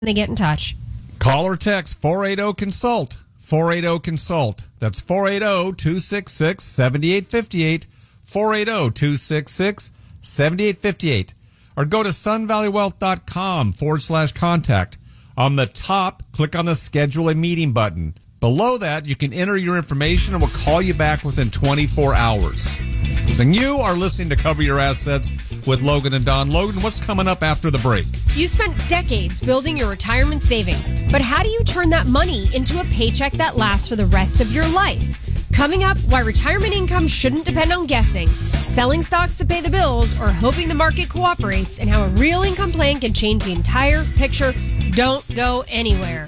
they get in touch. Call or text 480-CONSULT. 480-CONSULT. That's 480-266-7858. 480-266-7858. Or go to sunvalleywealth.com/contact. On the top, click on the Schedule a Meeting button. Below that, you can enter your information and we'll call you back within 24 hours. And you are listening to Cover Your Assets with Logan and Don. Logan, what's coming up after the break? You spent decades building your retirement savings, but how do you turn that money into a paycheck that lasts for the rest of your life? Coming up, why retirement income shouldn't depend on guessing, selling stocks to pay the bills, or hoping the market cooperates, and how a real income plan can change the entire picture. Don't go anywhere.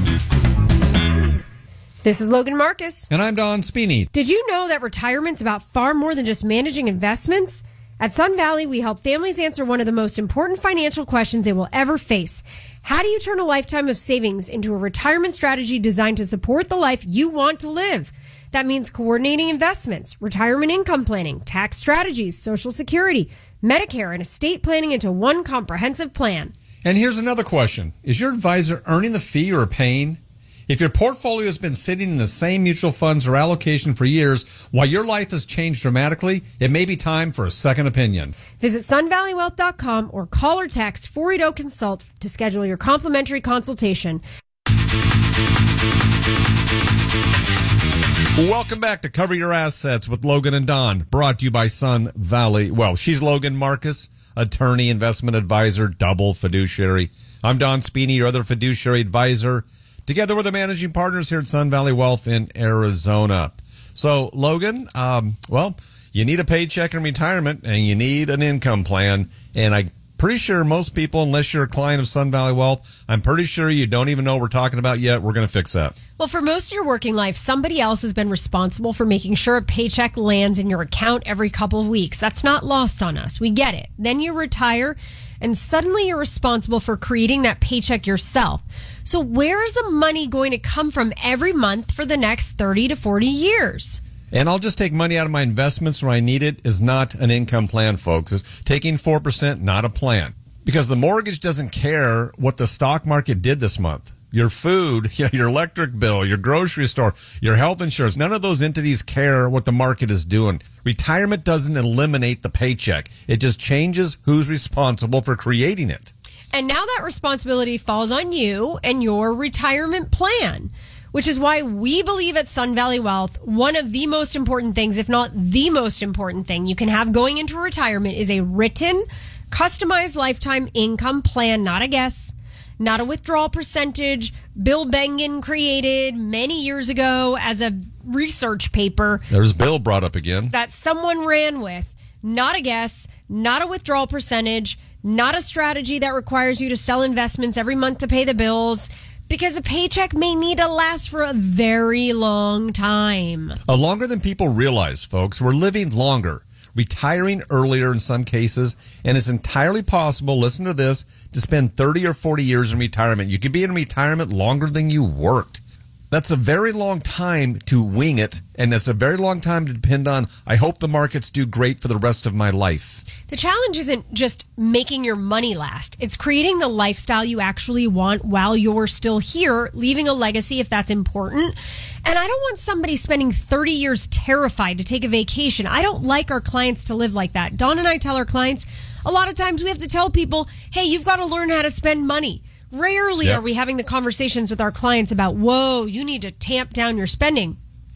This is Logan Marcus. And I'm Don Spini. Did you know that retirement's about far more than just managing investments? At Sun Valley, we help families answer one of the most important financial questions they will ever face. How do you turn a lifetime of savings into a retirement strategy designed to support the life you want to live? That means coordinating investments, retirement income planning, tax strategies, Social Security, Medicare, and estate planning into one comprehensive plan. And here's another question. Is your advisor earning the fee you're paying? If your portfolio has been sitting in the same mutual funds or allocation for years, while your life has changed dramatically, it may be time for a second opinion. Visit sunvalleywealth.com or call or text 480-CONSULT to schedule your complimentary consultation. Welcome back to Cover Your Assets with Logan and Don, brought to you by Sun Valley. Well, she's Logan Marcus, attorney, investment advisor, double fiduciary. I'm Don Spini, your other fiduciary advisor, together with the managing partners here at Sun Valley Wealth in Arizona. So, Logan, you need a paycheck in retirement and you need an income plan. And I'm pretty sure most people, unless you're a client of Sun Valley Wealth, I'm pretty sure you don't even know what we're talking about yet. We're going to fix that. Well, for most of your working life, somebody else has been responsible for making sure a paycheck lands in your account every couple of weeks. That's not lost on us. We get it. Then you retire, and suddenly you're responsible for creating that paycheck yourself. So where is the money going to come from every month for the next 30 to 40 years? And I'll just take money out of my investments where I need it is not an income plan, folks. It's taking 4%, not a plan. Because the mortgage doesn't care what the stock market did this month. Your food, your electric bill, your grocery store, your health insurance, none of those entities care what the market is doing. Retirement doesn't eliminate the paycheck. It just changes who's responsible for creating it. And now that responsibility falls on you and your retirement plan, which is why we believe at Sun Valley Wealth, one of the most important things, if not the most important thing you can have going into retirement is a written, customized lifetime income plan, not a guess. Not a withdrawal percentage. Bill Bengen created many years ago as a research paper. There's Bill brought up again. That someone ran with. Not a guess, not a withdrawal percentage, not a strategy that requires you to sell investments every month to pay the bills, because a paycheck may need to last for a very long time. Longer than people realize, folks. We're living longer, retiring earlier in some cases, and it's entirely possible, listen to this, to spend 30 or 40 years in retirement. You could be in retirement longer than you worked. That's a very long time to wing it, and that's a very long time to depend on, I hope the markets do great for the rest of my life. The challenge isn't just making your money last. It's creating the lifestyle you actually want while you're still here, leaving a legacy if that's important. And I don't want somebody spending 30 years terrified to take a vacation. I don't like our clients to live like that. Dawn and I tell our clients, a lot of times we have to tell people, hey, you've got to learn how to spend money. Rarely are we having the conversations with our clients about, whoa, you need to tamp down your spending.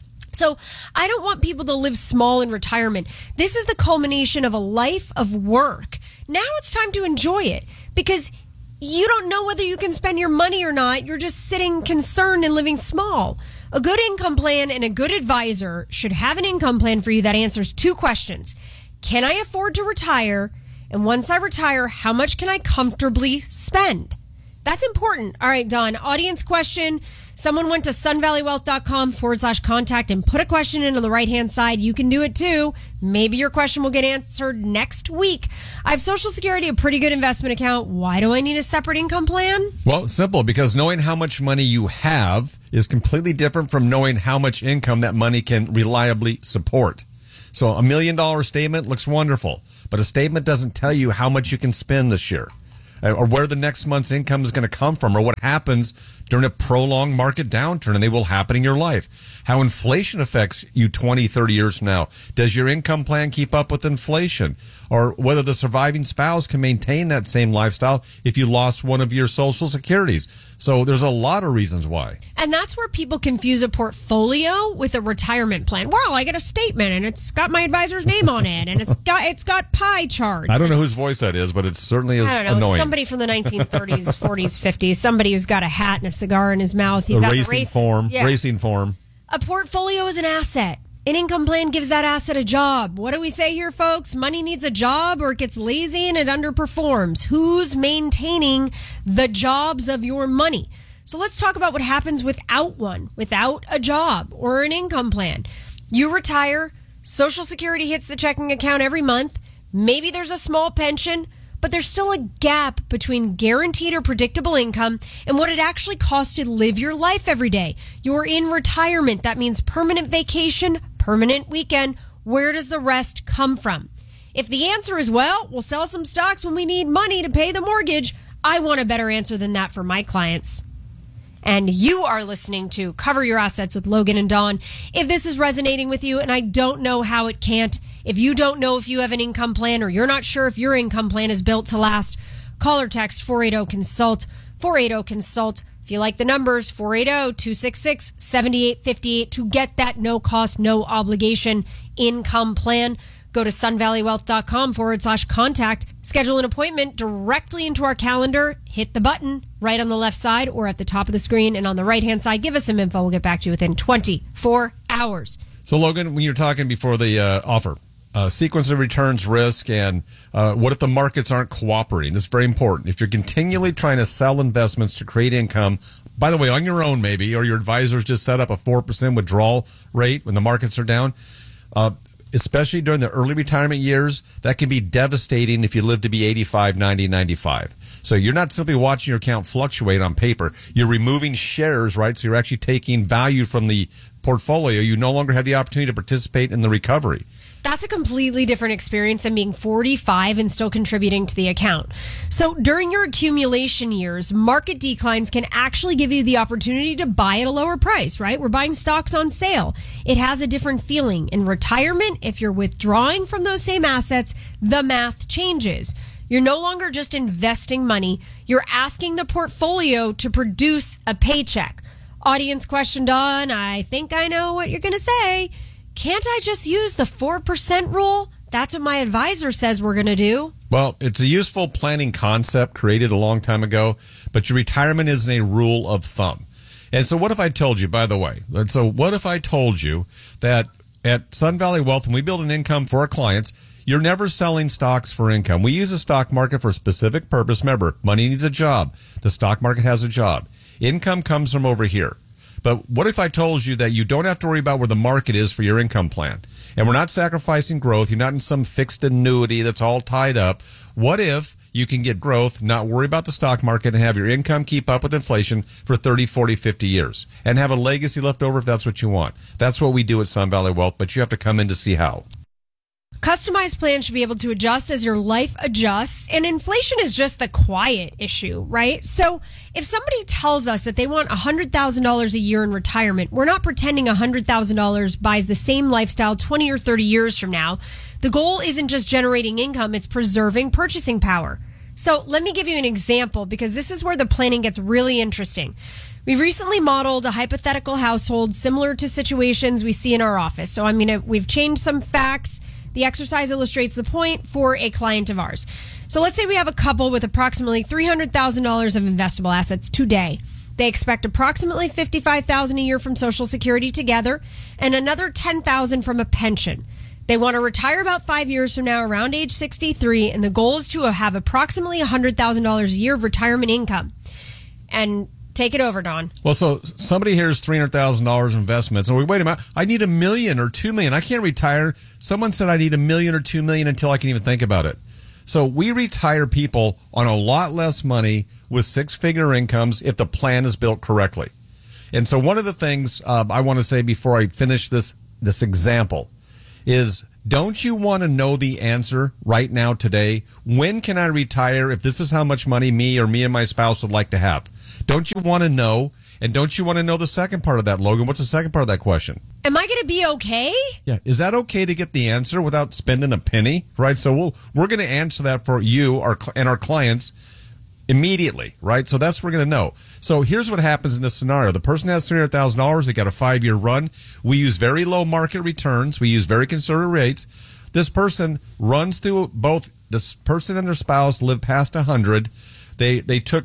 So I don't want people to live small in retirement. This is the culmination of a life of work. Now it's time to enjoy it because you don't know whether you can spend your money or not. You're just sitting concerned and living small. A good income plan and a good advisor should have an income plan for you that answers two questions. Can I afford to retire? And once I retire, how much can I comfortably spend? That's important. All right, Don, audience question. Someone went to sunvalleywealth.com/contact and put a question into the right-hand side. You can do it too. Maybe your question will get answered next week. I have Social Security, a pretty good investment account. Why do I need a separate income plan? Well, it's simple, because knowing how much money you have is completely different from knowing how much income that money can reliably support. So $1 million statement looks wonderful, but a statement doesn't tell you how much you can spend this year. or where the next month's income is going to come from, or what happens during a prolonged market downturn, and they will happen in your life. How inflation affects you 20, 30 years from now. Does your income plan keep up with inflation? Or whether the surviving spouse can maintain that same lifestyle if you lost one of your Social Securities. So there's a lot of reasons why. And that's where people confuse a portfolio with a retirement plan. Well, I get a statement and it's got my advisor's name on it, and it's got pie charts. I don't know whose voice that is, but it certainly is annoying. Somebody from the 1930s, 40s, 50s. Somebody who's got a hat and a cigar in his mouth. He's a at racing the races. form. Yeah. Racing form. A portfolio is an asset. An income plan gives that asset a job. What do we say here, folks? Money needs a job, or it gets lazy and it underperforms. Who's maintaining the jobs of your money? So let's talk about what happens without one, without a job or an income plan. You retire, Social Security hits the checking account every month. Maybe there's a small pension, but there's still a gap between guaranteed or predictable income and what it actually costs to live your life every day. You're in retirement. That means permanent vacation, permanent weekend. Where does the rest come from? If the answer is, well, we'll sell some stocks when we need money to pay the mortgage, I want a better answer than that for my clients. And you are listening to Cover Your Assets with Logan and Dawn. If this is resonating with you, and I don't know how it can't, if you don't know if you have an income plan, or you're not sure if your income plan is built to last, call or text 480-CONSULT, 480-CONSULT. If you like the numbers, 480-266-7858 to get that no-cost, no-obligation income plan. Go to sunvalleywealth.com/contact. Schedule an appointment directly into our calendar. Hit the button right on the left side or at the top of the screen. And on the right-hand side, give us some info. We'll get back to you within 24 hours. So, Logan, when you're talking before the offer, sequence of returns risk, and what if the markets aren't cooperating? This is very important. If you're continually trying to sell investments to create income, by the way, on your own maybe, or your advisors just set up a 4% withdrawal rate when the markets are down, especially during the early retirement years, that can be devastating if you live to be 85, 90, 95. So you're not simply watching your account fluctuate on paper. You're removing shares, right? So you're actually taking value from the portfolio. You no longer have the opportunity to participate in the recovery. That's a completely different experience than being 45 and still contributing to the account. So during your accumulation years, market declines can actually give you the opportunity to buy at a lower price, right? We're buying stocks on sale. It has a different feeling. In retirement, if you're withdrawing from those same assets, the math changes. You're no longer just investing money. You're asking the portfolio to produce a paycheck. Audience question, Dawn. I think I know what you're going to say. Can't I just use the 4% rule? That's what my advisor says we're going to do. Well, it's a useful planning concept created a long time ago, but your retirement isn't a rule of thumb. And so what if I told you, by the way, what if I told you that at Sun Valley Wealth, when we build an income for our clients, you're never selling stocks for income. We use the stock market for a specific purpose. Remember, money needs a job. The stock market has a job. Income comes from over here. But what if I told you that you don't have to worry about where the market is for your income plan? And we're not sacrificing growth. You're not in some fixed annuity that's all tied up. What if you can get growth, not worry about the stock market, and have your income keep up with inflation for 30, 40, 50 years, and have a legacy left over if that's what you want? That's what we do at Sun Valley Wealth, but you have to come in to see how. Customized plans should be able to adjust as your life adjusts, and inflation is just the quiet issue, right? So if somebody tells us that they want $100,000 a year in retirement, we're not pretending $100,000 buys the same lifestyle 20 or 30 years from now. The goal isn't just generating income, it's preserving purchasing power. So let me give you an example, because this is where the planning gets really interesting. We recently modeled a hypothetical household similar to situations we see in our office. So we've changed some facts. The exercise illustrates the point for a client of ours. So let's say we have a couple with approximately $300,000 of investable assets today. They expect approximately $55,000 a year from Social Security together and another $10,000 from a pension. They want to retire about 5 years from now, around age 63, and the goal is to have approximately $100,000 a year of retirement income. And take it over, Don. Well, so somebody hears $300,000 investments, and wait a minute, I need $1 million or $2 million. I can't retire. Someone said I need $1 million or $2 million until I can even think about it. So we retire people on a lot less money with six-figure incomes if the plan is built correctly. And so one of the things I want to say before I finish this example is Don't you want to know the answer right now today? When can I retire if this is how much money me and my spouse would like to have? Don't you want to know? And don't you want to know the second part of that, Logan? What's the second part of that question? Am I going to be okay? Yeah. Is that okay to get the answer without spending a penny? Right. So we're going to answer that for you and our clients immediately, right? So that's what we're going to know. So here's what happens in this scenario. The person has $300,000. They got a 5-year run. We use very low market returns. We use very conservative rates. This person runs through both. This person and their spouse live past 100. They took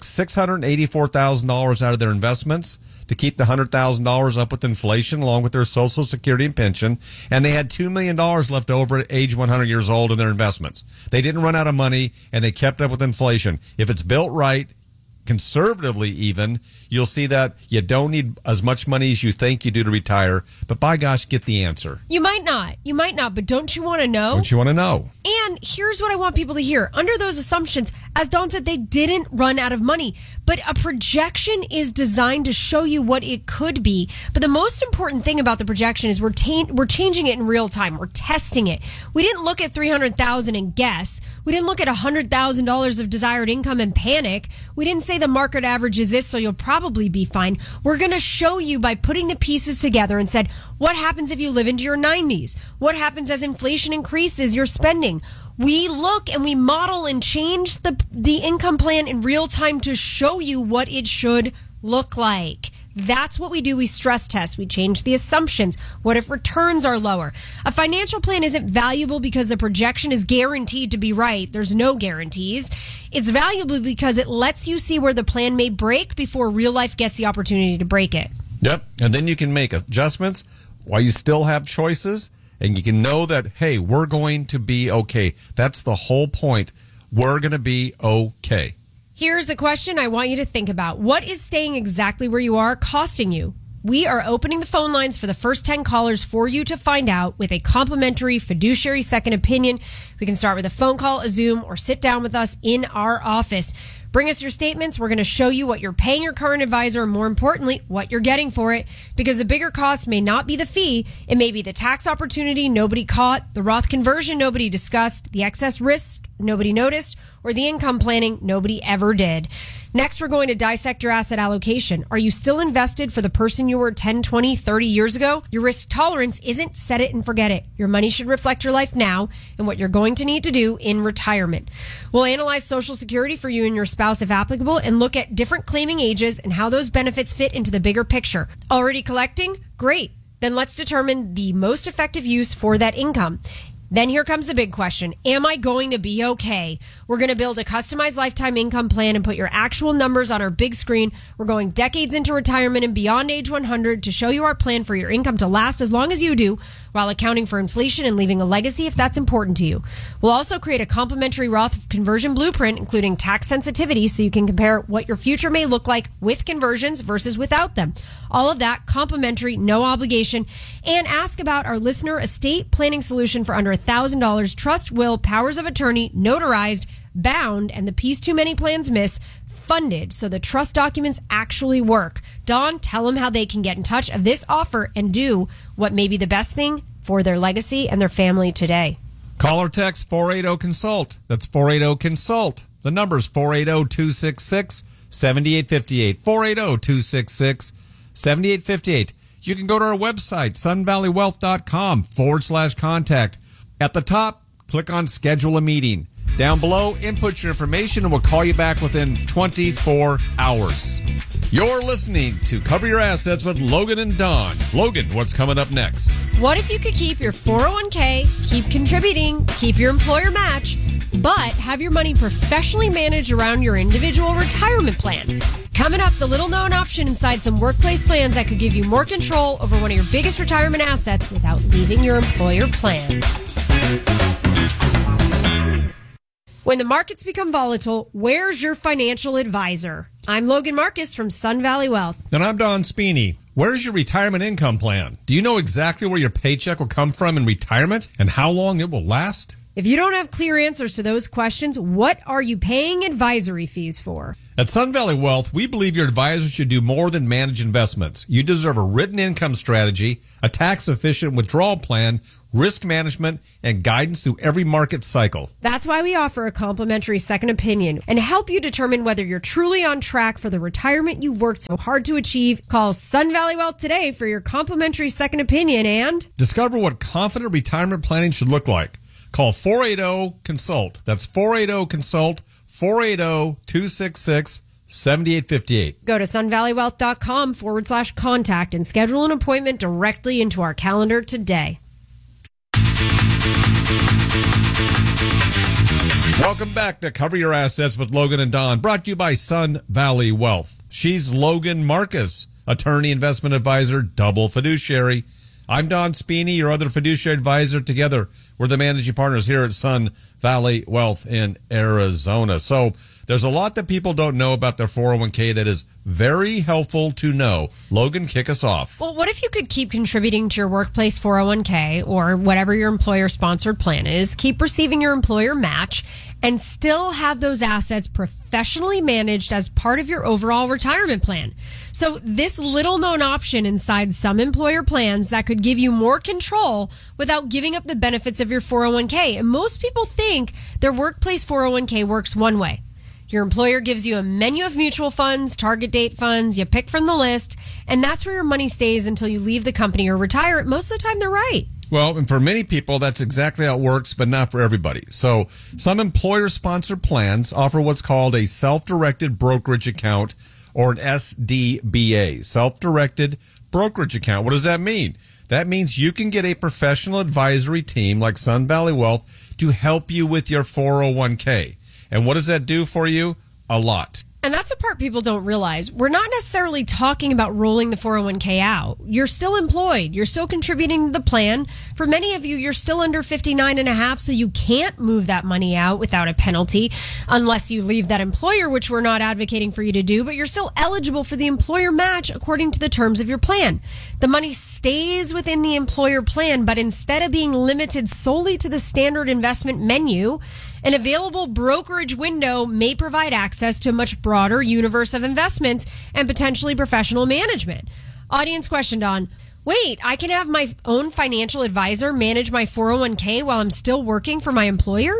$684,000 out of their investments to keep the $100,000 up with inflation, along with their Social Security and pension, and they had $2 million left over at age 100 years old in their investments. They didn't run out of money, and they kept up with inflation. If it's built right, conservatively even, you'll see that you don't need as much money as you think you do to retire, but by gosh, get the answer. You might not, but don't you want to know? Don't you want to know? And here's what I want people to hear. Under those assumptions, as Dawn said, they didn't run out of money, but a projection is designed to show you what it could be. But the most important thing about the projection is we're changing it in real time. We're testing it. We didn't look at $300,000 and guess. We didn't look at $100,000 of desired income and panic. We didn't say the market average is this, so you'll probably be fine. We're going to show you by putting the pieces together and said, what happens if you live into your 90s? What happens as inflation increases your spending? We look and we model and change the income plan in real time to show you what it should look like. That's what we do. We stress test. We change the assumptions. What if returns are lower? A financial plan isn't valuable because the projection is guaranteed to be right. There's no guarantees. It's valuable because it lets you see where the plan may break before real life gets the opportunity to break it. Yep. And then you can make adjustments while you still have choices, and you can know that, hey, we're going to be okay. That's the whole point. We're going to be okay. Here's the question I want you to think about. What is staying exactly where you are costing you? We are opening the phone lines for the first 10 callers for you to find out with a complimentary fiduciary second opinion. We can start with a phone call, a Zoom, or sit down with us in our office. Bring us your statements. We're going to show you what you're paying your current advisor, and more importantly, what you're getting for it. Because the bigger cost may not be the fee. It may be the tax opportunity nobody caught, the Roth conversion nobody discussed, the excess risk nobody noticed, or the income planning nobody ever did. Next, we're going to dissect your asset allocation. Are you still invested for the person you were 10, 20, 30 years ago? Your risk tolerance isn't set it and forget it. Your money should reflect your life now and what you're going to need to do in retirement. We'll analyze Social Security for you and your spouse if applicable and look at different claiming ages and how those benefits fit into the bigger picture. Already collecting? Great. Then let's determine the most effective use for that income. Then here comes the big question. Am I going to be okay? We're going to build a customized lifetime income plan and put your actual numbers on our big screen. We're going decades into retirement and beyond age 100 to show you our plan for your income to last as long as you do, while accounting for inflation and leaving a legacy if that's important to you. We'll also create a complimentary Roth conversion blueprint, including tax sensitivity, so you can compare what your future may look like with conversions versus without them. All of that complimentary, no obligation. And ask about our listener estate planning solution for under $1,000, trust, will, powers of attorney, notarized, bound, and the piece too many plans miss, funded so the trust documents actually work. Dawn, tell them how they can get in touch of this offer and do what may be the best thing for their legacy and their family today. Call or text 480-CONSULT. That's 480-CONSULT. The number is 480-266-7858. 480-266-7858. You can go to our website, sunvalleywealth.com/contact. At the top, click on Schedule a Meeting. Down below, input your information and we'll call you back within 24 hours. You're listening to Cover Your Assets with Logan and Dawn. Logan, what's coming up next? What if you could keep your 401k, keep contributing, keep your employer match, but have your money professionally managed around your individual retirement plan? Coming up, the little-known option inside some workplace plans that could give you more control over one of your biggest retirement assets without leaving your employer plan. When the markets become volatile, where's your financial advisor? I'm Logan Marcus from Sun Valley Wealth. And I'm Don Spini. Where's your retirement income plan? Do you know exactly where your paycheck will come from in retirement and how long it will last? If you don't have clear answers to those questions, what are you paying advisory fees for? At Sun Valley Wealth, we believe your advisor should do more than manage investments. You deserve a written income strategy, a tax-efficient withdrawal plan, risk management, and guidance through every market cycle. That's why we offer a complimentary second opinion and help you determine whether you're truly on track for the retirement you've worked so hard to achieve. Call Sun Valley Wealth today for your complimentary second opinion and discover what confident retirement planning should look like. Call 480-CONSULT. That's 480-CONSULT, 480-266-7858. Go to sunvalleywealth.com/contact and schedule an appointment directly into our calendar today. Welcome back to Cover Your Assets with Logan and Dawn, brought to you by Sun Valley Wealth. She's Logan Marcus, attorney, investment advisor, double fiduciary. I'm Don Spini, your other fiduciary advisor. Together, we're the managing partners here at Sun Valley Wealth in Arizona. So there's a lot that people don't know about their 401k that is very helpful to know. Logan, kick us off. Well, what if you could keep contributing to your workplace 401k or whatever your employer-sponsored plan is, keep receiving your employer match, and still have those assets professionally managed as part of your overall retirement plan? So this little-known option inside some employer plans that could give you more control without giving up the benefits of your 401k. And most people think their workplace 401k works one way. Your employer gives you a menu of mutual funds, target date funds, you pick from the list, and that's where your money stays until you leave the company or retire. Most of the time, they're right. Well, and for many people, that's exactly how it works, but not for everybody. So some employer-sponsored plans offer what's called a self-directed brokerage account, or an SDBA, self-directed brokerage account. What does that mean? That means you can get a professional advisory team like Sun Valley Wealth to help you with your 401k. And what does that do for you? A lot. And that's the part people don't realize. We're not necessarily talking about rolling the 401k out. You're still employed. You're still contributing to the plan. For many of you, you're still under 59 and a half, so you can't move that money out without a penalty unless you leave that employer, which we're not advocating for you to do, but you're still eligible for the employer match according to the terms of your plan. The money stays within the employer plan, but instead of being limited solely to the standard investment menu, an available brokerage window may provide access to a much broader universe of investments and potentially professional management. Audience question, Don. Wait, I can have my own financial advisor manage my 401k while I'm still working for my employer?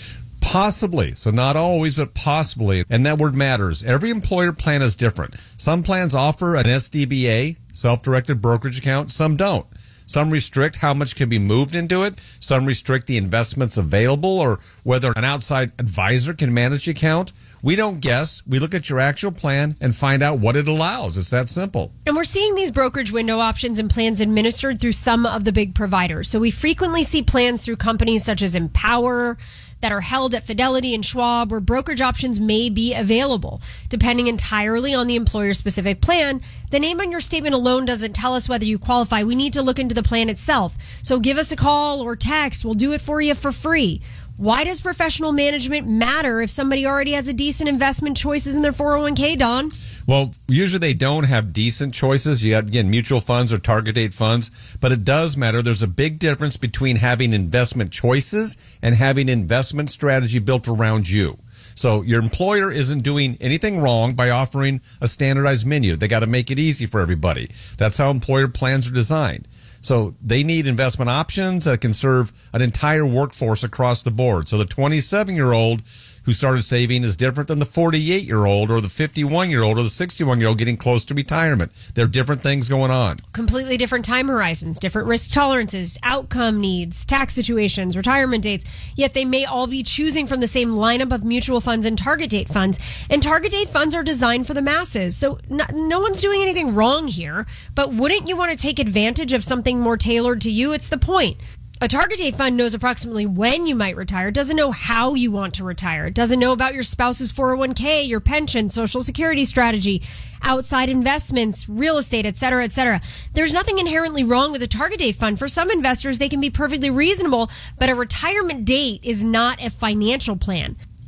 Possibly. So not always, but possibly. And that word matters. Every employer plan is different. Some plans offer an SDBA, self-directed brokerage account. Some don't. Some restrict how much can be moved into it. Some restrict the investments available or whether an outside advisor can manage the account. We don't guess. We look at your actual plan and find out what it allows. It's that simple. And we're seeing these brokerage window options and plans administered through some of the big providers. So we frequently see plans through companies such as Empower, that are held at Fidelity and Schwab, where brokerage options may be available. Depending entirely on the employer-specific plan, the name on your statement alone doesn't tell us whether you qualify. We need to look into the plan itself. So give us a call or text. We'll do it for you for free. Why does professional management matter if somebody already has a decent investment choices in their 401k, Don? Well, usually they don't have decent choices. You have, again, mutual funds or target date funds, but it does matter. There's a big difference between having investment choices and having investment strategy built around you. So your employer isn't doing anything wrong by offering a standardized menu. They got to make it easy for everybody. That's how employer plans are designed. So they need investment options that can serve an entire workforce across the board. So the 27-year-old who started saving is different than the 48-year-old or the 51-year-old or the 61-year-old getting close to retirement. There are different things going on. Completely different time horizons, different risk tolerances, outcome needs, tax situations, retirement dates, yet they may all be choosing from the same lineup of mutual funds and target date funds. And target date funds are designed for the masses. So no one's doing anything wrong here, but wouldn't you want to take advantage of something more tailored to you? It's the point. A target date fund knows approximately when you might retire. It doesn't know how you want to retire. It doesn't know about your spouse's 401k, your pension, social security strategy, outside investments, real estate, et cetera, et cetera. There's nothing inherently wrong with a target date fund. For some investors, they can be perfectly reasonable, but a retirement date is not a financial plan.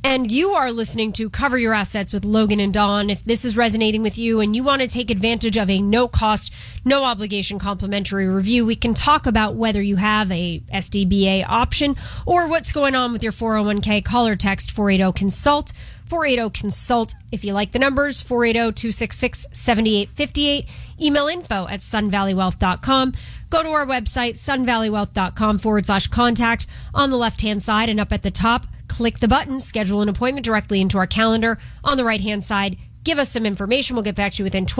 And you are listening to Cover Your Assets with Logan and Dawn. If this is resonating with you and you want to take advantage of a no-cost, no-obligation complimentary review, we can talk about whether you have a SDBA option or what's going on with your 401k. Call or text 480-CONSULT. 480-CONSULT. If you like the numbers, 480-266-7858. Email info@sunvalleywealth.com. Go to our website, sunvalleywealth.com/contact. On the left-hand side and up at the top, click the button, schedule an appointment directly into our calendar. On the right-hand side, give us some information. We'll get back to you within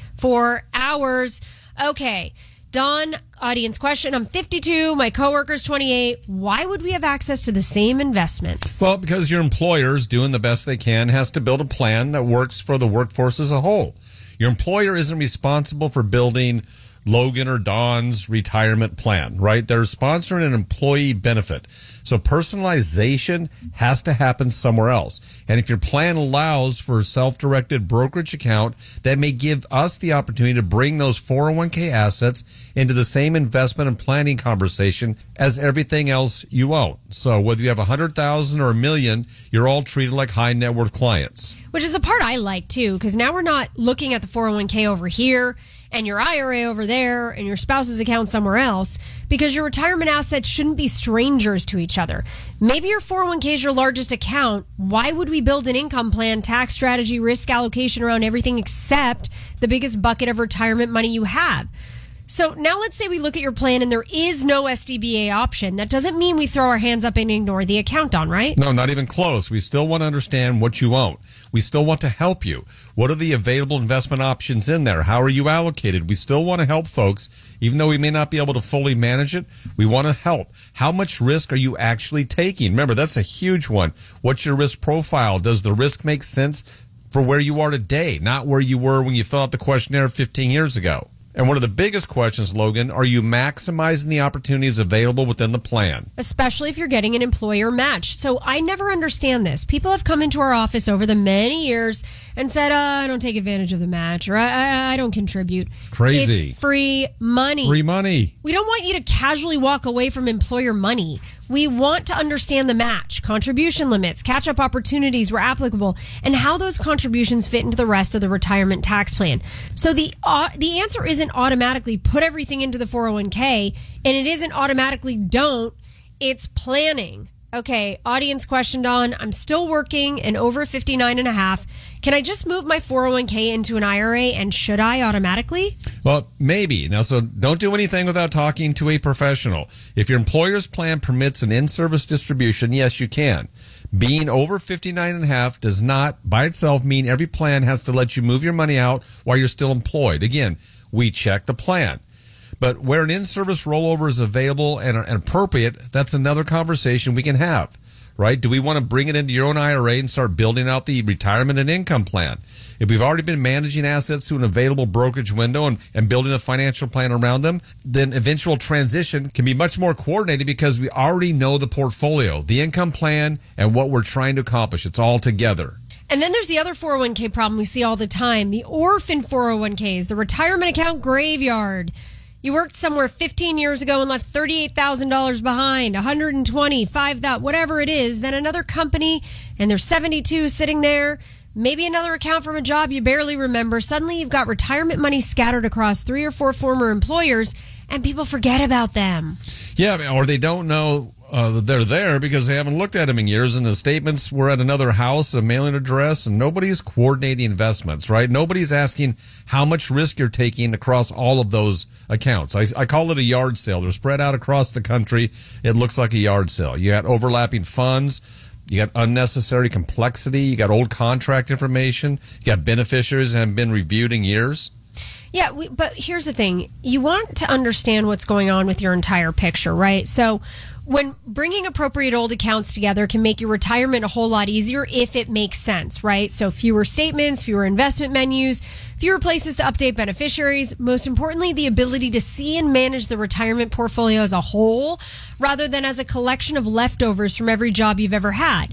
24 hours. Okay. Dawn, audience question. I'm 52. My coworker's 28. Why would we have access to the same investments? Well, because your employer is doing the best they can, has to build a plan that works for the workforce as a whole. Your employer isn't responsible for building Logan or Dawn's retirement plan, right? They're sponsoring an employee benefit. So personalization has to happen somewhere else. And if your plan allows for a self-directed brokerage account, that may give us the opportunity to bring those 401k assets into the same investment and planning conversation as everything else you own. So whether you have 100,000 or $1 million, you're all treated like high net worth clients. Which is the part I like too, because now we're not looking at the 401k over here and your IRA over there and your spouse's account somewhere else, because your retirement assets shouldn't be strangers to each other. Maybe your 401k is your largest account. Why would we build an income plan, tax strategy, risk allocation around everything except the biggest bucket of retirement money you have? So now let's say we look at your plan and there is no SDBA option. That doesn't mean we throw our hands up and ignore the account, Don, right? No, not even close. We still want to understand what you own. We still want to help you. What are the available investment options in there? How are you allocated? We still want to help folks, even though we may not be able to fully manage it. We want to help. How much risk are you actually taking? Remember, that's a huge one. What's your risk profile? Does the risk make sense for where you are today, not where you were when you filled out the questionnaire 15 years ago? And one of the biggest questions, Logan, are you maximizing the opportunities available within the plan? Especially if you're getting an employer match. So I never understand this. People have come into our office over the many years and said, I don't take advantage of the match, or I don't contribute. It's crazy. It's free money. Free money. We don't want you to casually walk away from employer money. We want to understand the match, contribution limits, catch-up opportunities where applicable, and how those contributions fit into the rest of the retirement tax plan. So the answer isn't automatically put everything into the 401k, and it isn't automatically don't. It's planning. Okay, audience question, Dawn. I'm still working and over 59 and a half. Can I just move my 401k into an IRA, and should I automatically? Well, maybe. Now, so don't do anything without talking to a professional. If your employer's plan permits an in-service distribution, yes, you can. Being over 59 and a half does not by itself mean every plan has to let you move your money out while you're still employed. Again, we check the plan. But where an in-service rollover is available and appropriate, that's another conversation we can have, right? Do we want to bring it into your own IRA and start building out the retirement and income plan? If we've already been managing assets through an available brokerage window and building a financial plan around them, then eventual transition can be much more coordinated because we already know the portfolio, the income plan, and what we're trying to accomplish. It's all together. And then there's the other 401k problem we see all the time, the orphan 401ks, the retirement account graveyard. You worked somewhere 15 years ago and left $38,000 behind, 120, 5,000, whatever it is. Then another company, and there's 72 sitting there. Maybe another account from a job you barely remember. Suddenly you've got retirement money scattered across 3 or 4 former employers, and people forget about them. Yeah, or they don't know that they're there because they haven't looked at them in years, and the statements were at another house, a mailing address, and nobody's coordinating investments, right? Nobody's asking how much risk you're taking across all of those accounts. I call it a yard sale. They're spread out across the country. It looks like a yard sale. You got overlapping funds. You got unnecessary complexity. You got old contract information. You got beneficiaries that haven't been reviewed in years. Yeah, but here's the thing. You want to understand what's going on with your entire picture, right? So when bringing appropriate old accounts together can make your retirement a whole lot easier if it makes sense, right? So fewer statements, fewer investment menus, fewer places to update beneficiaries. Most importantly, the ability to see and manage the retirement portfolio as a whole rather than as a collection of leftovers from every job you've ever had.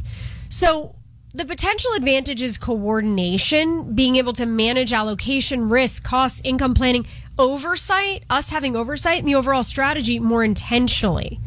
So the potential advantage is coordination, being able to manage allocation, risk, costs, income planning, oversight, us having oversight in the overall strategy more intentionally.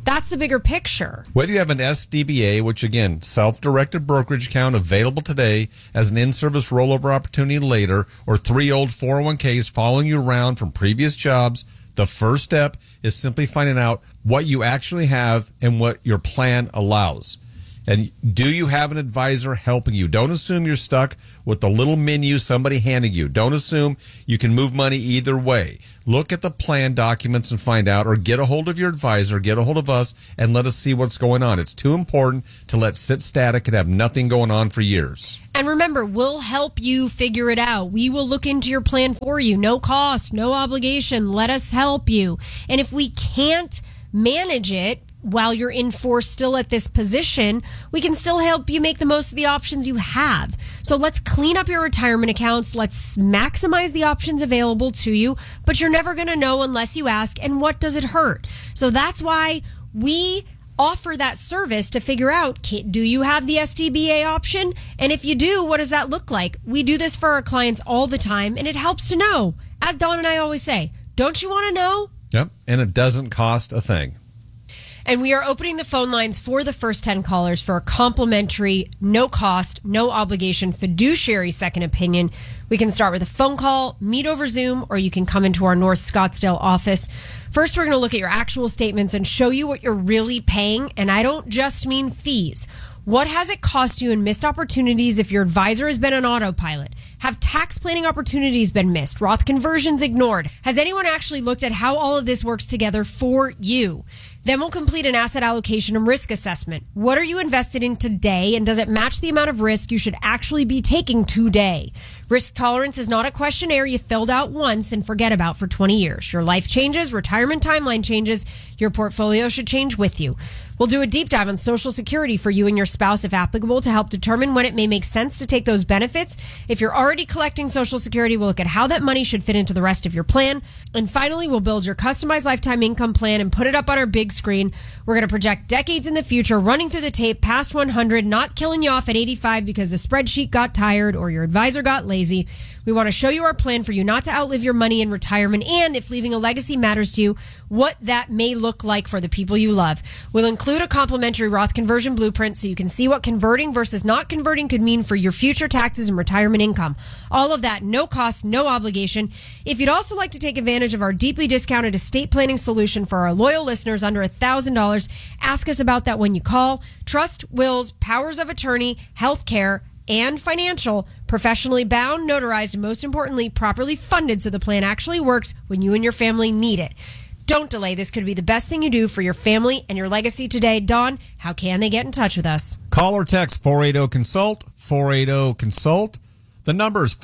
That's the bigger picture. Whether you have an SDBA, which again, self-directed brokerage account available today as an in-service rollover opportunity later, or 3 old 401ks following you around from previous jobs, the first step is simply finding out what you actually have and what your plan allows. And do you have an advisor helping you? Don't assume you're stuck with the little menu somebody handed you. Don't assume you can move money either way. Look at the plan documents and find out, or get a hold of your advisor, get a hold of us, and let us see what's going on. It's too important to let sit static and have nothing going on for years. And remember, we'll help you figure it out. We will look into your plan for you. No cost, no obligation. Let us help you. And if we can't manage it while you're in force still at this position, we can still help you make the most of the options you have. So let's clean up your retirement accounts. Let's maximize the options available to you, but you're never going to know unless you ask. And what does it hurt? So that's why we offer that service to figure out, do you have the SDBA option? And if you do, what does that look like? We do this for our clients all the time, and it helps to know. As Dawn and I always say, don't you want to know? Yep, and it doesn't cost a thing. And we are opening the phone lines for the first 10 callers for a complimentary, no cost, no obligation fiduciary second opinion. We can start with a phone call, meet over Zoom, or you can come into our North Scottsdale office. First, we're going to look at your actual statements and show you what you're really paying. And I don't just mean fees. What has it cost you in missed opportunities if your advisor has been on autopilot? Have tax planning opportunities been missed? Roth conversions ignored? Has anyone actually looked at how all of this works together for you? Then we'll complete an asset allocation and risk assessment. What are you invested in today, and does it match the amount of risk you should actually be taking today? Risk tolerance is not a questionnaire you filled out once and forget about for 20 years. Your life changes, retirement timeline changes, your portfolio should change with you. We'll do a deep dive on Social Security for you and your spouse if applicable to help determine when it may make sense to take those benefits. If you're already collecting Social Security, we'll look at how that money should fit into the rest of your plan. And finally, we'll build your customized lifetime income plan and put it up on our big screen. We're going to project decades in the future, running through the tape past 100, not killing you off at 85 because the spreadsheet got tired or your advisor got lazy. We want to show you our plan for you not to outlive your money in retirement, and if leaving a legacy matters to you, what that may look like for the people you love. We'll include a complimentary Roth conversion blueprint so you can see what converting versus not converting could mean for your future taxes and retirement income. All of that, no cost, no obligation. If you'd also like to take advantage of our deeply discounted estate planning solution for our loyal listeners under $1,000, ask us about that when you call. Trust, wills, powers of attorney, health care, and financial, professionally bound, notarized, and most importantly, properly funded so the plan actually works when you and your family need it. Don't delay. This could be the best thing you do for your family and your legacy today. Dawn, how can they get in touch with us? Call or text 480-CONSULT, 480-CONSULT. The number is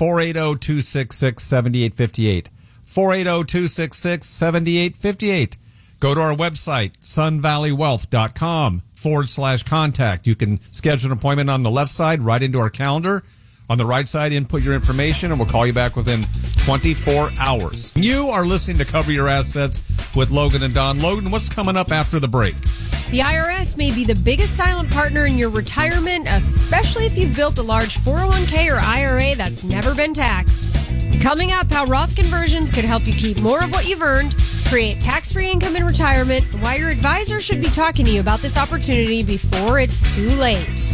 480-266-7858, 480-266-7858. Go to our website, sunvalleywealth.com/contact. You can schedule an appointment on the left side, right into our calendar. On the right side, input your information, and we'll call you back within 24 hours. You are listening to Cover Your Assets with Logan and Dawn. Logan, what's coming up after the break? The IRS may be the biggest silent partner in your retirement, especially if you've built a large 401k or IRA that's never been taxed. Coming up, how Roth conversions could help you keep more of what you've earned, create tax-free income in retirement, and why your advisor should be talking to you about this opportunity before it's too late.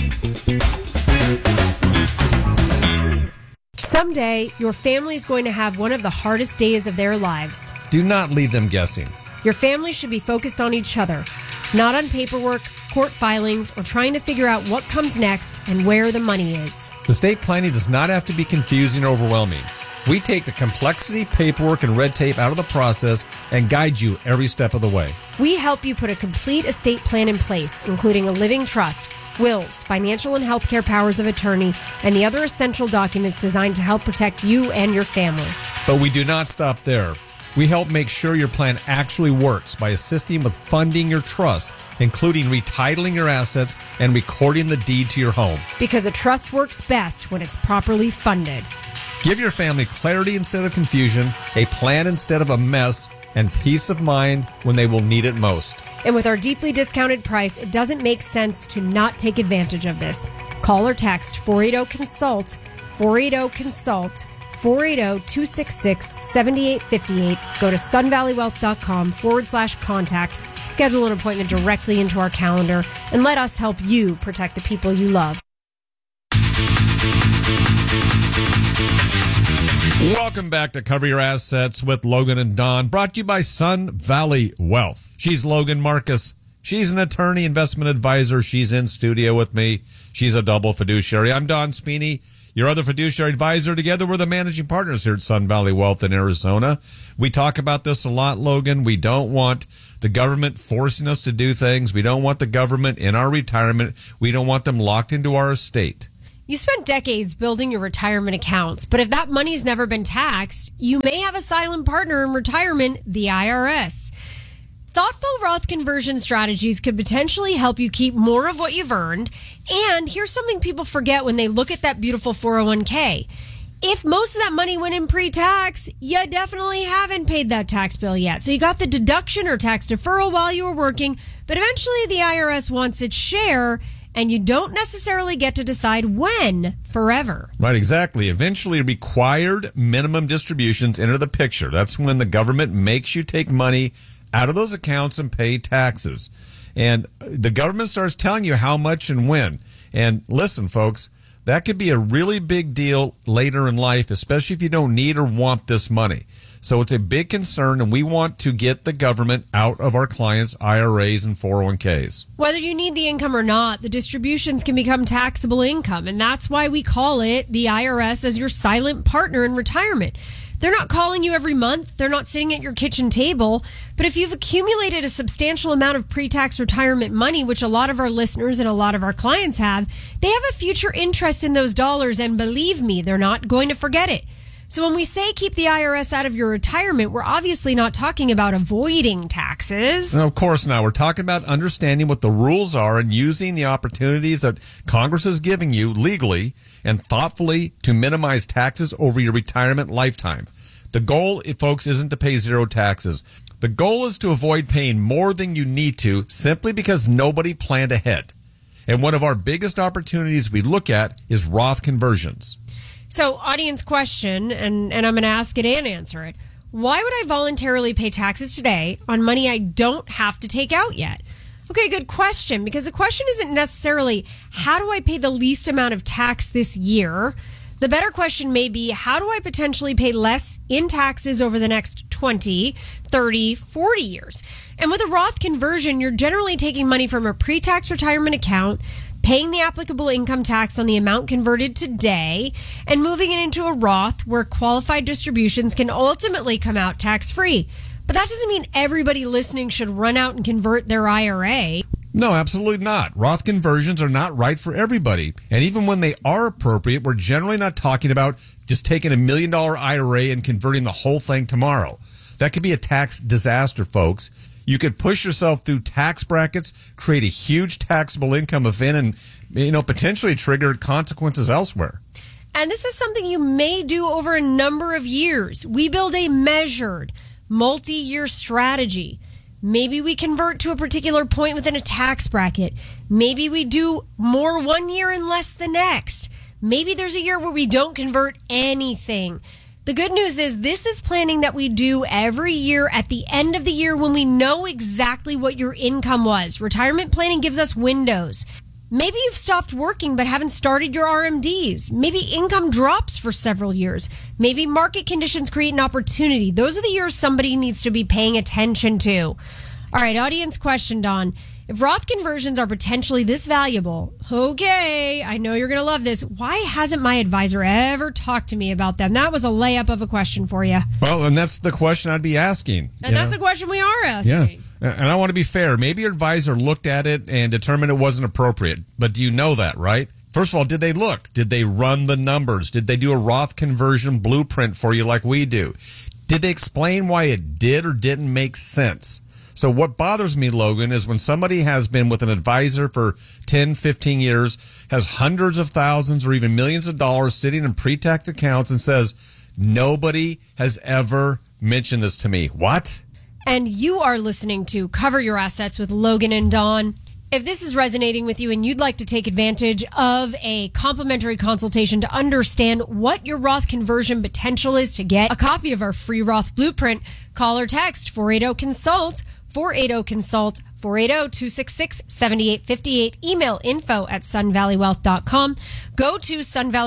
Someday, your family is going to have one of the hardest days of their lives. Do not leave them guessing. Your family should be focused on each other, not on paperwork, court filings, or trying to figure out what comes next and where the money is. Estate planning does not have to be confusing or overwhelming. We take the complexity, paperwork, and red tape out of the process and guide you every step of the way. We help you put a complete estate plan in place, including a living trust, wills, financial and healthcare powers of attorney, and the other essential documents designed to help protect you and your family. But we do not stop there. We help make sure your plan actually works by assisting with funding your trust, including retitling your assets and recording the deed to your home. Because a trust works best when it's properly funded. Give your family clarity instead of confusion, a plan instead of a mess, and peace of mind when they will need it most. And with our deeply discounted price, it doesn't make sense to not take advantage of this. Call or text 480-CONSULT, 480-CONSULT, 480-266-7858. Go to sunvalleywealth.com/contact. Schedule an appointment directly into our calendar and let us help you protect the people you love. Welcome back to Cover Your Assets with Logan and Dawn, brought to you by Sun Valley Wealth. She's Logan Marcus. She's an attorney, investment advisor. She's in studio with me. She's a double fiduciary. I'm Don Spini, your other fiduciary advisor. Together, we're the managing partners here at Sun Valley Wealth in Arizona. We talk about this a lot, Logan. We don't want the government forcing us to do things. We don't want the government in our retirement. We don't want them locked into our estate. You spent decades building your retirement accounts, but if that money's never been taxed, you may have a silent partner in retirement, the IRS. Thoughtful Roth conversion strategies could potentially help you keep more of what you've earned. And here's something people forget when they look at that beautiful 401k. If most of that money went in pre-tax, you definitely haven't paid that tax bill yet. So you got the deduction or tax deferral while you were working, but eventually the IRS wants its share, and you don't necessarily get to decide when forever. Right, exactly. Eventually, required minimum distributions enter the picture. That's when the government makes you take money out of those accounts and pay taxes. And the government starts telling you how much and when. And listen, folks, that could be a really big deal later in life, especially if you don't need or want this money. So it's a big concern, and we want to get the government out of our clients' IRAs and 401ks. Whether you need the income or not, the distributions can become taxable income, and that's why we call it the IRS as your silent partner in retirement. They're not calling you every month. They're not sitting at your kitchen table. But if you've accumulated a substantial amount of pre-tax retirement money, which a lot of our listeners and a lot of our clients have, they have a future interest in those dollars, and believe me, they're not going to forget it. So when we say keep the IRS out of your retirement, we're obviously not talking about avoiding taxes. No, of course not. We're talking about understanding what the rules are and using the opportunities that Congress is giving you legally and thoughtfully to minimize taxes over your retirement lifetime. The goal, folks, isn't to pay zero taxes. The goal is to avoid paying more than you need to simply because nobody planned ahead. And one of our biggest opportunities we look at is Roth conversions. So, audience question, and I'm going to ask it and answer it. Why would I voluntarily pay taxes today on money I don't have to take out yet? Okay, good question, because the question isn't necessarily how do I pay the least amount of tax this year? The better question may be how do I potentially pay less in taxes over the next 20, 30, 40 years? And with a Roth conversion, you're generally taking money from a pre-tax retirement account, paying the applicable income tax on the amount converted today, and moving it into a Roth where qualified distributions can ultimately come out tax-free. But that doesn't mean everybody listening should run out and convert their IRA. No, absolutely not. Roth conversions are not right for everybody. And even when they are appropriate, we're generally not talking about just taking $1 million IRA and converting the whole thing tomorrow. That could be a tax disaster, folks. You could push yourself through tax brackets, create a huge taxable income event, and potentially trigger consequences elsewhere. And this is something you may do over a number of years. We build a measured, multi-year strategy. Maybe we convert to a particular point within a tax bracket. Maybe we do more one year and less the next. Maybe there's a year where we don't convert anything. The good news is this is planning that we do every year at the end of the year when we know exactly what your income was. Retirement planning gives us windows. Maybe you've stopped working but haven't started your RMDs. Maybe income drops for several years. Maybe market conditions create an opportunity. Those are the years somebody needs to be paying attention to. All right, audience question, Don. If Roth conversions are potentially this valuable, okay, I know you're going to love this. Why hasn't my advisor ever talked to me about them? That was a layup of a question for you. Well, and that's the question I'd be asking. And that's a question we are asking. Yeah. And I want to be fair. Maybe your advisor looked at it and determined it wasn't appropriate. But do you know that, right? First of all, did they look? Did they run the numbers? Did they do a Roth conversion blueprint for you like we do? Did they explain why it did or didn't make sense? So what bothers me, Logan, is when somebody has been with an advisor for 10, 15 years, has hundreds of thousands or even millions of dollars sitting in pre-tax accounts and says, nobody has ever mentioned this to me. What? And you are listening to Cover Your Assets with Logan and Dawn. If this is resonating with you and you'd like to take advantage of a complimentary consultation to understand what your Roth conversion potential is to get a copy of our free Roth blueprint, call or text 480-CONSULT, 480-CONSULT, 480-266-7858. Email info@sunvalleywealth.com. Go to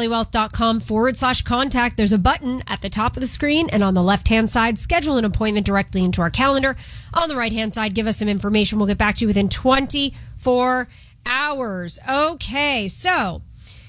sunvalleywealth.com/contact. There's a button at the top of the screen, and on the left-hand side, schedule an appointment directly into our calendar. On the right-hand side, give us some information. We'll get back to you within 24 hours. Okay, so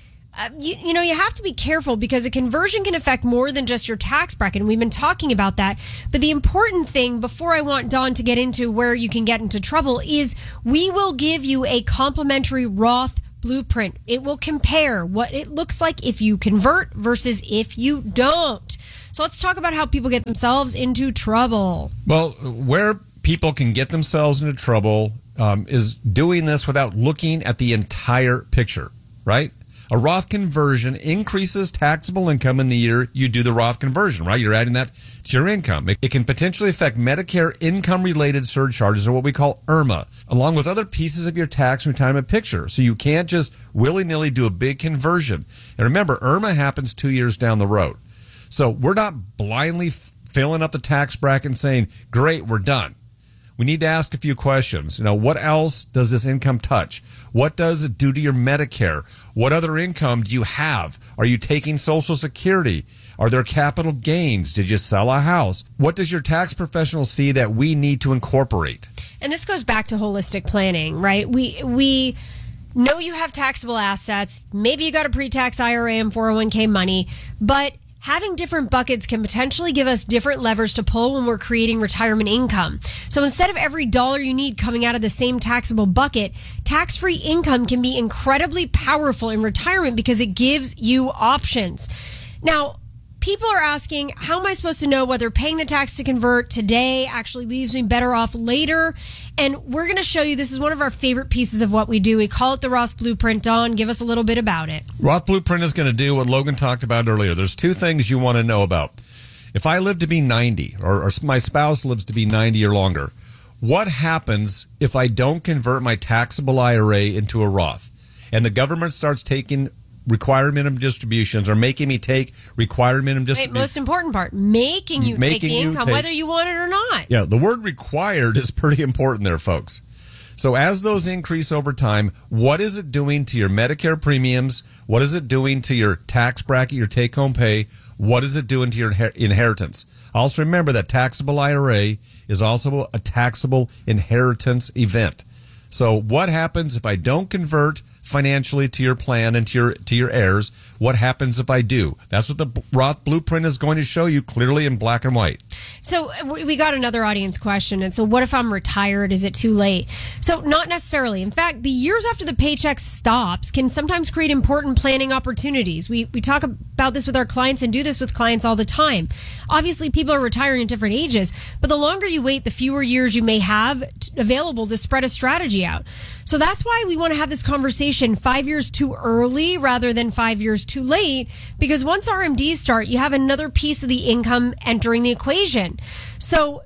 you have to be careful because a conversion can affect more than just your tax bracket. And we've been talking about that. But the important thing, before I want Dawn to get into where you can get into trouble, is we will give you a complimentary Roth blueprint. It will compare what it looks like if you convert versus if you don't. So let's talk about how people get themselves into trouble. Well, where people can get themselves into trouble is doing this without looking at the entire picture, right? A Roth conversion increases taxable income in the year you do the Roth conversion, right? You're adding that to your income. It can potentially affect Medicare income-related surcharges, or what we call IRMA, along with other pieces of your tax and retirement picture. So you can't just willy-nilly do a big conversion. And remember, IRMA happens 2 years down the road. So we're not blindly filling up the tax bracket and saying, great, we're done. We need to ask a few questions. What else does this income touch? What does it do to your Medicare? What other income do you have? Are you taking Social Security? Are there capital gains? Did you sell a house? What does your tax professional see that we need to incorporate? And this goes back to holistic planning, right? We know you have taxable assets. Maybe you got a pre-tax IRA and 401k money, but having different buckets can potentially give us different levers to pull when we're creating retirement income. So instead of every dollar you need coming out of the same taxable bucket, tax-free income can be incredibly powerful in retirement because it gives you options. Now, people are asking, how am I supposed to know whether paying the tax to convert today actually leaves me better off later? And we're going to show you, this is one of our favorite pieces of what we do. We call it the Roth Blueprint. Dawn, give us a little bit about it. Roth Blueprint is going to do what Logan talked about earlier. There's two things you want to know about. If I live to be 90, or my spouse lives to be 90 or longer, what happens if I don't convert my taxable IRA into a Roth? And the government starts taking required minimum distributions, or making me take required minimum distributions. Most important part, making you take the income, whether you want it or not. Yeah, the word required is pretty important there, folks. So as those increase over time, what is it doing to your Medicare premiums? What is it doing to your tax bracket, your take-home pay? What is it doing to your inheritance? Also remember that taxable IRA is also a taxable inheritance event. So what happens if I don't convert financially to your plan and to your heirs? What happens if I do? That's what the Roth Blueprint is going to show you clearly in black and white. So we got another audience question. And so what if I'm retired? Is it too late? So not necessarily. In fact, the years after the paycheck stops can sometimes create important planning opportunities. We talk about this with our clients and do this with clients all the time. Obviously, people are retiring at different ages, but the longer you wait, the fewer years you may have available to spread a strategy out. So that's why we want to have this conversation 5 years too early rather than 5 years too late, because once RMDs start, you have another piece of the income entering the equation. So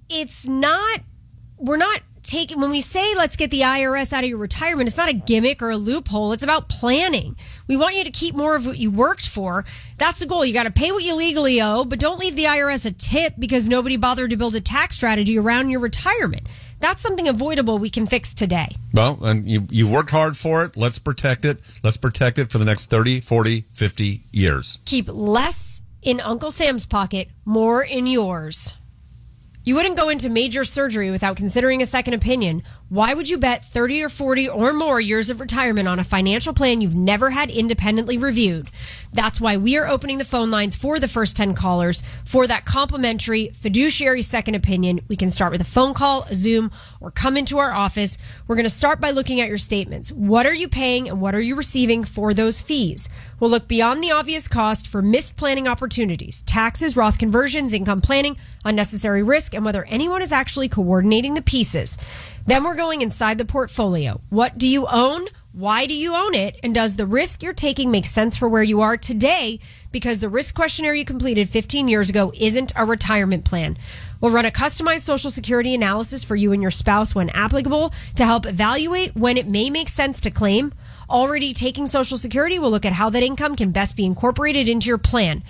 we're not taking, when we say let's get the IRS out of your retirement, it's not a gimmick or a loophole. It's about planning. We want you to keep more of what you worked for. That's the goal. You got to pay what you legally owe, but don't leave the IRS a tip because nobody bothered to build a tax strategy around your retirement. That's something avoidable we can fix today. Well, and you've worked hard for it. Let's protect it. Let's protect it for the next 30, 40, 50 years. Keep less in Uncle Sam's pocket, more in yours. You wouldn't go into major surgery without considering a second opinion. Why would you bet 30 or 40 or more years of retirement on a financial plan you've never had independently reviewed? That's why we are opening the phone lines for the first 10 callers for that complimentary fiduciary second opinion. We can start with a phone call, a Zoom, or come into our office. We're going to start by looking at your statements. What are you paying and what are you receiving for those fees? We'll look beyond the obvious cost for missed planning opportunities, taxes, Roth conversions, income planning, unnecessary risk, and whether anyone is actually coordinating the pieces. Then we're going inside the portfolio. What do you own? Why do you own it? And does the risk you're taking make sense for where you are today? Because the risk questionnaire you completed 15 years ago isn't a retirement plan. We'll run a customized Social Security analysis for you and your spouse when applicable to help evaluate when it may make sense to claim. Already taking Social Security, we'll look at how that income can best be incorporated into your plan.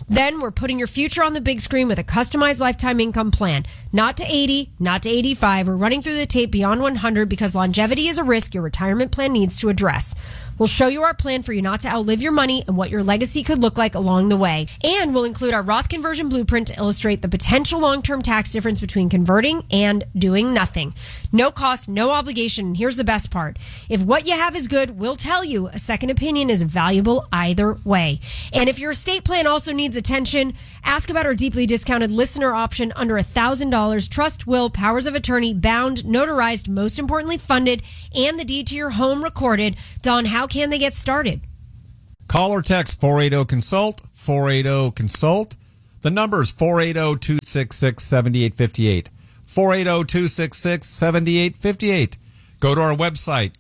Then we're putting your future on the big screen with a customized lifetime income plan. Not to 80, not to 85. We're running through the tape beyond 100 because longevity is a risk your retirement plan needs to address. We'll show you our plan for you not to outlive your money and what your legacy could look like along the way. And we'll include our Roth conversion blueprint to illustrate the potential long-term tax difference between converting and doing nothing. No cost, no obligation, and here's the best part. If what you have is good, we'll tell you a second opinion is valuable either way. And if your estate plan also needs attention, ask about our deeply discounted listener option under $1,000, trust, will, powers of attorney, bound, notarized, most importantly funded, and the deed to your home recorded. Don, how can they get started? Call or text 480-CONSULT, 480-CONSULT. The number is 480-266-7858, 480-266-7858. Go to our website,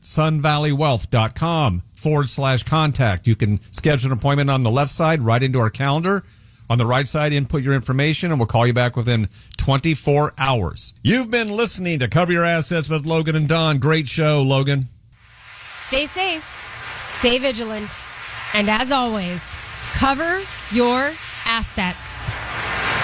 sunvalleywealth.com/contact. You can schedule an appointment on the left side, right into our calendar. On the right side, input your information, and we'll call you back within 24 hours. You've been listening to Cover Your Assets with Logan and Don. Great show, Logan. Stay safe, stay vigilant, and as always, cover your assets.